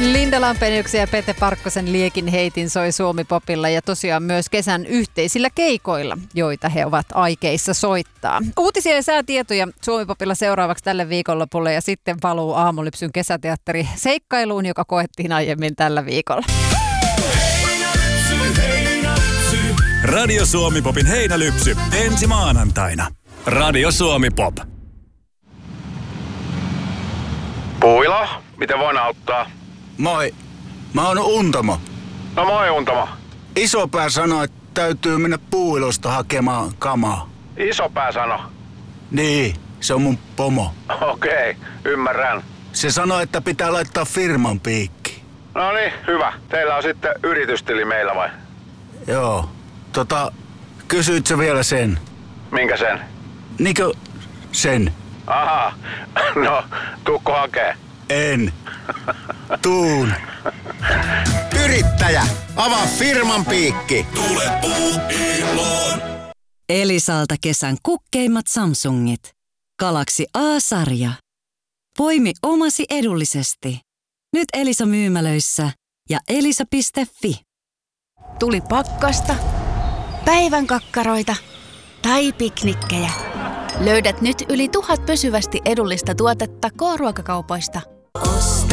Linda Lampeniuksen ja Pete Parkkosen Liekin heitin soi Suomi-popilla ja tosiaan myös kesän yhteisillä keikoilla, joita he ovat aikeissa soittaa. Uutisia ja säätietoja Suomi-popilla seuraavaksi tälle viikonlopulle ja sitten paluu Aamulypsyn kesäteatteri seikkailuun, joka koettiin aiemmin tällä viikolla. Radio Suomi-popin heinälypsy ensi maanantaina. Radio Suomi-pop. Puilo, miten voin auttaa? Moi, mä oon Untamo. No moi Untamo. Isopää sanoi, että täytyy mennä Puuilosta hakemaan kamaa. Isopää sano? Niin, se on mun pomo. Okei, ymmärrän. Se sanoi, että pitää laittaa firman piikki. No niin, hyvä. Teillä on sitten yritystili meillä vai? Joo, kysyit sä vielä sen? Minkä sen? Niinkö sen? Aha, no tuukko hakee? En. Tuun. Yrittäjä, avaa firman piikki. Tule Puuiloon. Elisalta kesän kukkeimmat Samsungit. Galaxy A-sarja. Poimi omasi edullisesti. Nyt Elisa myymälöissä ja elisa.fi. Tuli pakkasta, päivän kakkaroita tai piknikkejä. Löydät nyt yli 1000 pysyvästi edullista tuotetta K-ruokakaupoista.